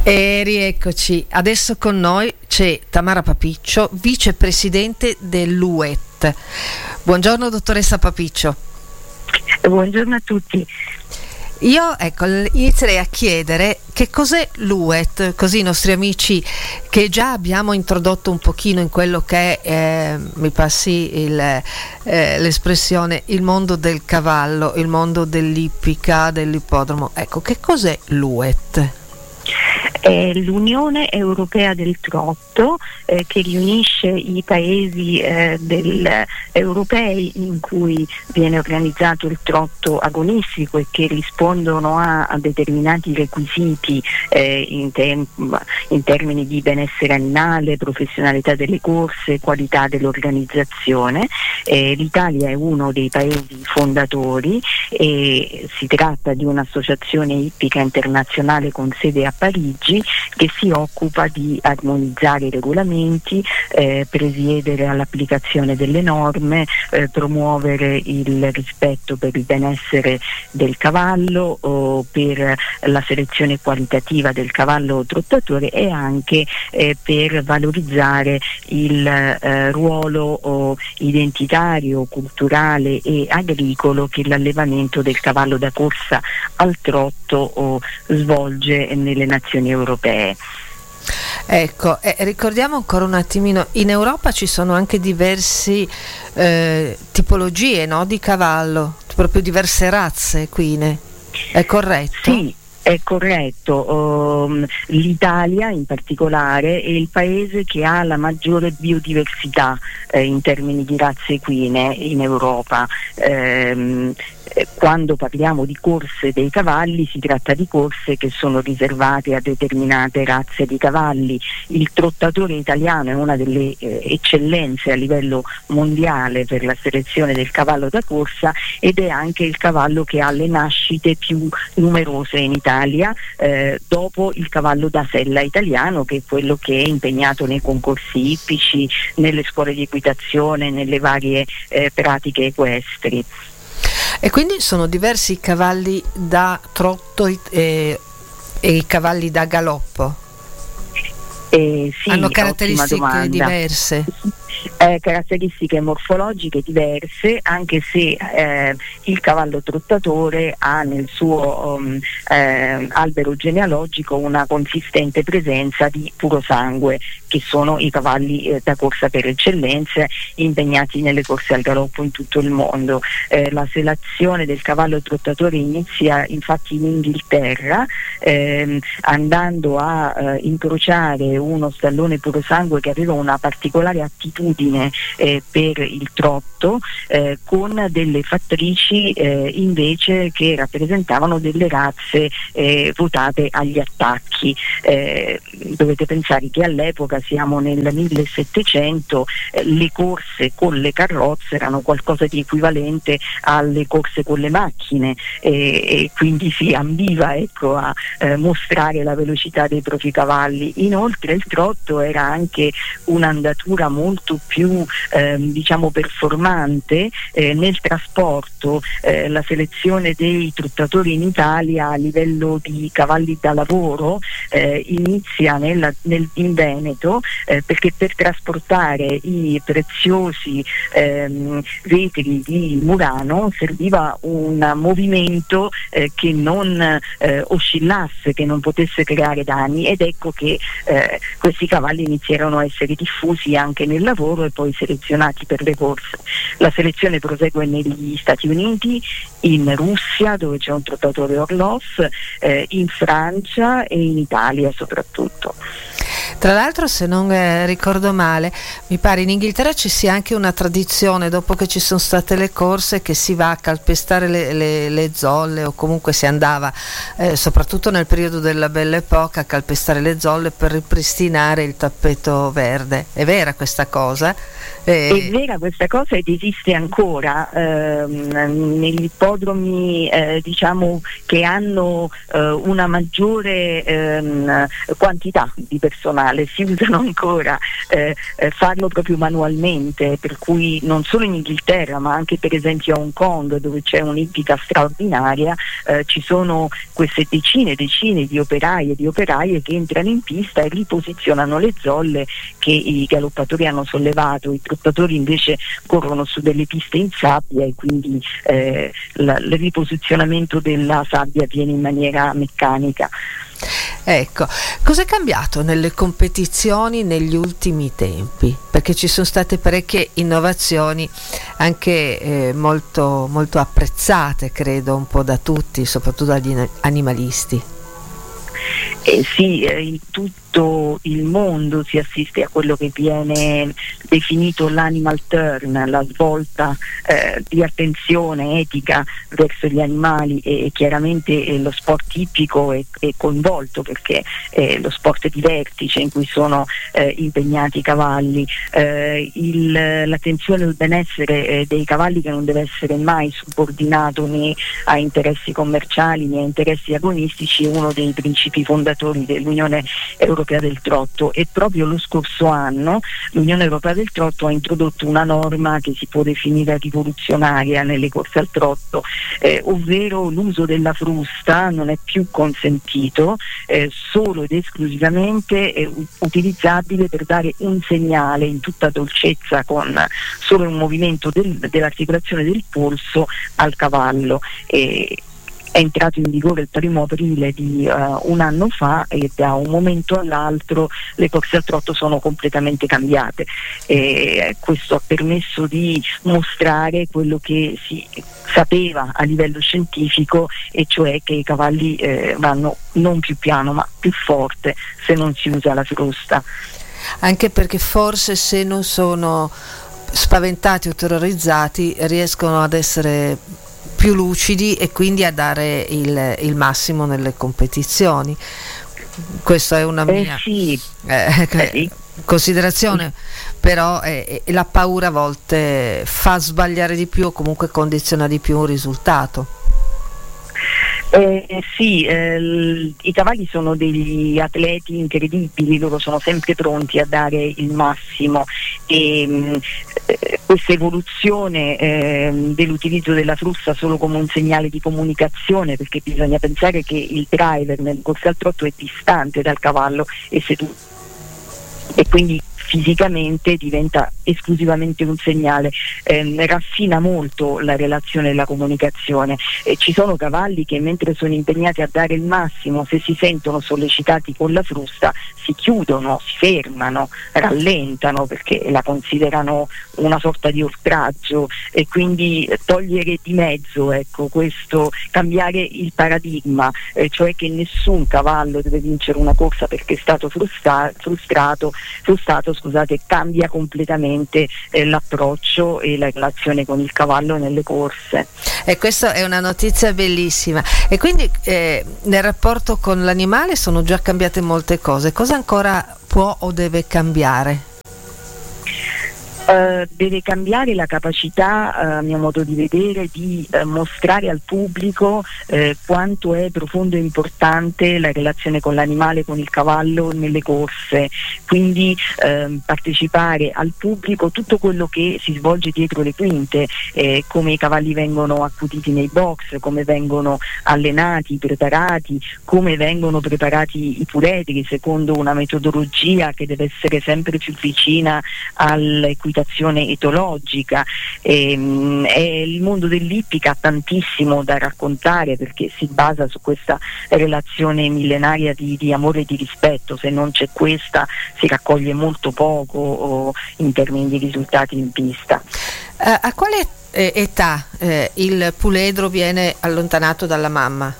E rieccoci, adesso con noi c'è Tamara Papiccio, vicepresidente dell'UET. Buongiorno dottoressa Papiccio. Buongiorno a tutti. Io inizierei a chiedere che cos'è l'UET, così i nostri amici che già abbiamo introdotto un pochino in quello che è, mi passi l'espressione, il mondo del cavallo, il mondo dell'ippica, dell'ippodromo. Ecco, che cos'è l'UET? È l'Unione Europea del Trotto che riunisce i paesi europei in cui viene organizzato il trotto agonistico e che rispondono a determinati requisiti in termini di benessere animale, professionalità delle corse, qualità dell'organizzazione. L'Italia è uno dei paesi fondatori e si tratta di un'associazione ippica internazionale con sede a Parigi che si occupa di armonizzare i regolamenti, presiedere all'applicazione delle norme, promuovere il rispetto per il benessere del cavallo o per la selezione qualitativa del cavallo trottatore e anche per valorizzare il ruolo identitario, culturale e agricolo che l'allevamento del cavallo da corsa al trotto svolge nelle nazioni europee. Ecco, ricordiamo ancora un attimino, in Europa ci sono anche diverse tipologie, no, di cavallo, proprio diverse razze equine, è corretto? Sì. È corretto, l'Italia in particolare è il paese che ha la maggiore biodiversità in termini di razze equine in Europa. Quando parliamo di corse dei cavalli si tratta di corse che sono riservate a determinate razze di cavalli. Il trottatore italiano è una delle eccellenze a livello mondiale per la selezione del cavallo da corsa ed è anche il cavallo che ha le nascite più numerose in Italia, dopo il cavallo da sella italiano, che è quello che è impegnato nei concorsi ippici, nelle scuole di equitazione, nelle varie pratiche equestri. E quindi sono diversi i cavalli da trotto e i cavalli da galoppo? Sì, hanno caratteristiche diverse? Caratteristiche morfologiche diverse, anche se il cavallo trottatore ha nel suo albero genealogico una consistente presenza di puro sangue, che sono i cavalli da corsa per eccellenza impegnati nelle corse al galoppo in tutto il mondo. La selezione del cavallo trottatore inizia infatti in Inghilterra, andando a incrociare uno stallone puro sangue che aveva una particolare attitudine per il trotto con delle fattrici invece che rappresentavano delle razze votate agli attacchi. Dovete pensare che all'epoca, siamo nel 1700, le corse con le carrozze erano qualcosa di equivalente alle corse con le macchine e quindi si ambiva a mostrare la velocità dei propri cavalli. Inoltre il trotto era anche un'andatura molto più performante nel trasporto. La selezione dei trottatori in Italia a livello di cavalli da lavoro inizia in Veneto, perché per trasportare i preziosi vetri di Murano serviva un movimento che non oscillasse, che non potesse creare danni, ed ecco che questi cavalli iniziarono a essere diffusi anche nel lavoro e poi selezionati per le corse. La selezione prosegue negli Stati Uniti, in Russia dove c'è un trottatore Orloff, in Francia e in Italia soprattutto. Tra l'altro, se non ricordo male, mi pare in Inghilterra ci sia anche una tradizione, dopo che ci sono state le corse, che si va a calpestare le zolle, o comunque si andava soprattutto nel periodo della Belle Époque a calpestare le zolle per ripristinare il tappeto verde. È vera questa cosa? È vera questa cosa ed esiste ancora negli ippodromi diciamo che hanno una maggiore quantità di personale, si usano ancora farlo proprio manualmente, per cui non solo in Inghilterra ma anche per esempio a Hong Kong, dove c'è un'ippica straordinaria, ci sono queste decine di operai e di operaie che entrano in pista e riposizionano le zolle che i galoppatori hanno sollevato. I trottatori invece corrono su delle piste in sabbia e quindi il riposizionamento della sabbia avviene in maniera meccanica. Ecco, cos'è cambiato nelle competizioni negli ultimi tempi? Perché ci sono state parecchie innovazioni anche molto, molto apprezzate, credo, un po' da tutti, soprattutto dagli animalisti. Sì, in tutto il mondo si assiste a quello che viene definito l'animal turn, la svolta di attenzione etica verso gli animali, e chiaramente lo sport ippico è coinvolto perché è lo sport di vertice in cui sono impegnati i cavalli, l'attenzione al benessere dei cavalli, che non deve essere mai subordinato né a interessi commerciali né a interessi agonistici, è uno dei principi fondatori dell'Unione Europea del Trotto. E proprio lo scorso anno l'Unione Europea del Trotto ha introdotto una norma che si può definire rivoluzionaria nelle corse al trotto, ovvero l'uso della frusta non è più consentito, solo ed esclusivamente utilizzabile per dare un segnale in tutta dolcezza con solo un movimento dell'articolazione del polso al cavallo. È entrato in vigore il 1° aprile di un anno fa e da un momento all'altro le corse al trotto sono completamente cambiate. Questo ha permesso di mostrare quello che si sapeva a livello scientifico, e cioè che i cavalli vanno non più piano ma più forte se non si usa la frusta. Anche perché forse se non sono spaventati o terrorizzati riescono ad essere più lucidi e quindi a dare il massimo nelle competizioni. Questa è una mia considerazione, però la paura a volte fa sbagliare di più o comunque condiziona di più un risultato. I cavalli sono degli atleti incredibili, loro sono sempre pronti a dare il massimo, e questa evoluzione dell'utilizzo della frusta solo come un segnale di comunicazione, perché bisogna pensare che il driver nel corso al trotto è distante dal cavallo e quindi fisicamente diventa esclusivamente un segnale, raffina molto la relazione e la comunicazione. Ci sono cavalli che mentre sono impegnati a dare il massimo, se si sentono sollecitati con la frusta si chiudono, si fermano, rallentano perché la considerano una sorta di oltraggio, e quindi togliere di mezzo, questo, cambiare il paradigma, cioè che nessun cavallo deve vincere una corsa perché è stato frustrato, cambia completamente l'approccio e la relazione con il cavallo nelle corse. E questa è una notizia bellissima. E quindi nel rapporto con l'animale sono già cambiate molte cose. Cosa ancora può o deve cambiare? Deve cambiare la capacità, a mio modo di vedere, di mostrare al pubblico quanto è profondo e importante la relazione con l'animale, con il cavallo nelle corse, quindi partecipare al pubblico tutto quello che si svolge dietro le quinte, come i cavalli vengono accuditi nei box, come vengono allenati, preparati, come vengono preparati i puledri secondo una metodologia che deve essere sempre più vicina all'equitazione etologica. Il mondo dell'ippica ha tantissimo da raccontare perché si basa su questa relazione millenaria di amore e di rispetto. Se non c'è questa si raccoglie molto poco in termini di risultati in pista. A quale età il puledro viene allontanato dalla mamma?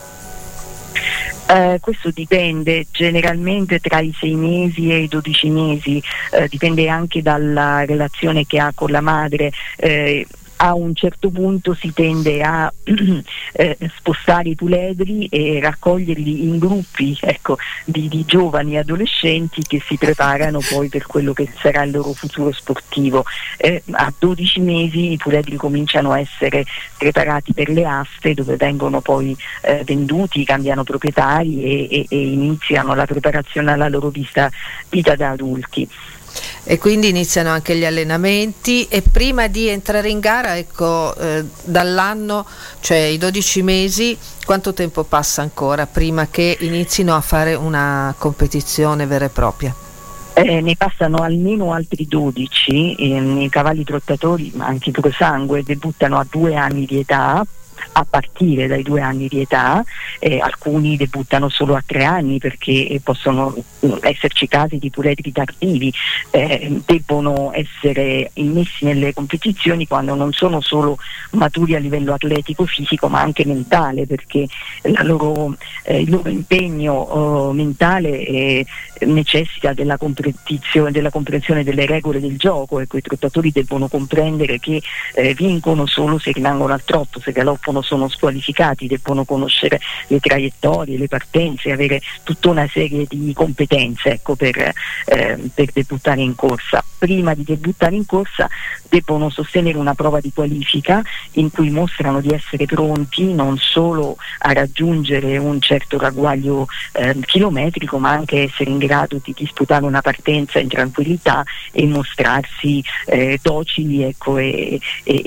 Questo dipende, generalmente tra i 6 mesi e i 12 mesi, dipende anche dalla relazione che ha con la madre. a un certo punto si tende a spostare i puledri e raccoglierli in gruppi, ecco, di giovani adolescenti che si preparano poi per quello che sarà il loro futuro sportivo. A 12 mesi i puledri cominciano a essere preparati per le aste, dove vengono poi venduti, cambiano proprietari e iniziano la preparazione alla loro vita da adulti. E quindi iniziano anche gli allenamenti, e prima di entrare in gara, ecco, dall'anno, cioè i 12 mesi, quanto tempo passa ancora prima che inizino a fare una competizione vera e propria? Ne passano almeno altri 12. I cavalli trottatori, ma anche i purosangue, debuttano a 2 anni di età, a partire dai 2 anni di età. Alcuni debuttano solo a 3 anni, perché possono esserci casi di puledri tardivi. Debbono essere immessi nelle competizioni quando non sono solo maturi a livello atletico fisico, ma anche mentale, perché il loro impegno mentale necessita della comprensione delle regole del gioco. Ecco, i trottatori debbono comprendere che vincono solo se rimangono al trotto, se galoppano sono squalificati, debbono conoscere le traiettorie, le partenze, avere tutta una serie di competenze, ecco, per debuttare in corsa. Prima di debuttare in corsa debbono sostenere una prova di qualifica in cui mostrano di essere pronti non solo a raggiungere un certo ragguaglio chilometrico, ma anche essere in grado di disputare una partenza in tranquillità e mostrarsi docili, ecco, e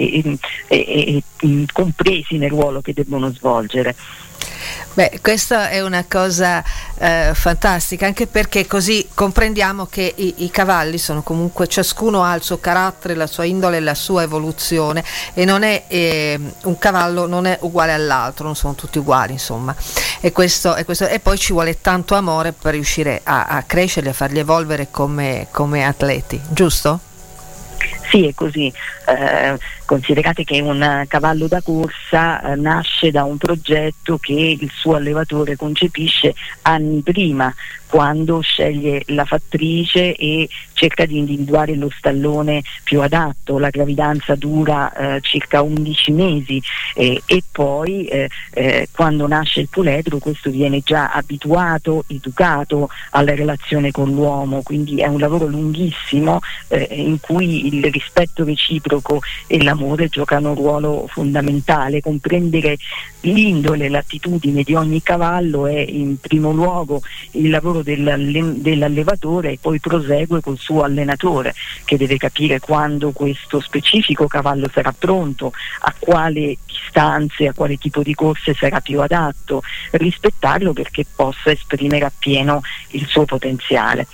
compresi nel ruolo che debbono svolgere. Beh, questa è una cosa fantastica, anche perché così comprendiamo che i cavalli sono comunque, ciascuno ha il suo carattere, la sua indole, la sua evoluzione, e non è un cavallo non è uguale all'altro, non sono tutti uguali, insomma. E questo, e poi ci vuole tanto amore per riuscire a crescerli, a farli evolvere come atleti, giusto? Sì, è così. Considerate che un cavallo da corsa nasce da un progetto che il suo allevatore concepisce anni prima, quando sceglie la fattrice e cerca di individuare lo stallone più adatto. La gravidanza dura circa 11 mesi e poi quando nasce il puledro, questo viene già abituato, educato alla relazione con l'uomo, quindi è un lavoro lunghissimo in cui il rispetto reciproco e l'amore giocano un ruolo fondamentale. Comprendere l'indole, l'attitudine di ogni cavallo è in primo luogo il lavoro dell'allevatore, e poi prosegue col suo allenatore, che deve capire quando questo specifico cavallo sarà pronto, a quale distanze, a quale tipo di corse sarà più adatto, rispettarlo perché possa esprimere appieno il suo potenziale.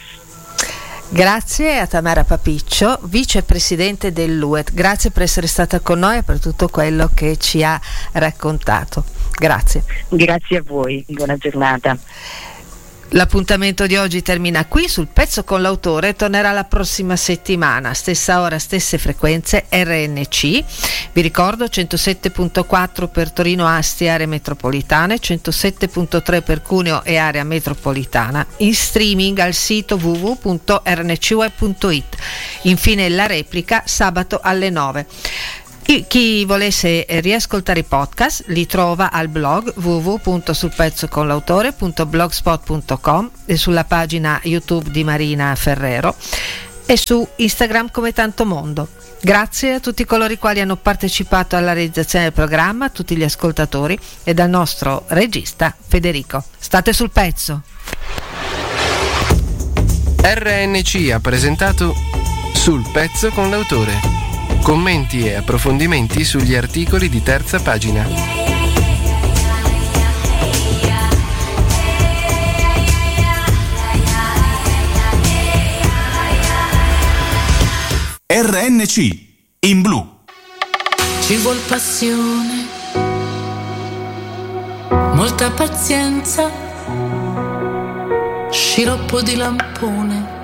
Grazie a Tamara Papiccio, vicepresidente dell'UET. Grazie per essere stata con noi e per tutto quello che ci ha raccontato. Grazie. Grazie a voi, buona giornata. L'appuntamento di oggi termina qui. Sul Pezzo con l'autore tornerà la prossima settimana, stessa ora, stesse frequenze, RNC. Vi ricordo 107.4 per Torino, Asti, aree metropolitane, 107.3 per Cuneo e area metropolitana, in streaming al sito www.rncweb.it. Infine la replica sabato alle 9. Chi volesse riascoltare i podcast li trova al blog www.sulpezzoconlautore.blogspot.com e sulla pagina YouTube di Marina Ferrero e su Instagram come Tanto Mondo. Grazie a tutti coloro i quali hanno partecipato alla realizzazione del programma, a tutti gli ascoltatori e dal nostro regista Federico. State sul pezzo. RNC ha presentato Sul Pezzo con l'autore. Commenti e approfondimenti sugli articoli di terza pagina. RNC in blu. Ci vuol passione, molta pazienza, sciroppo di lampone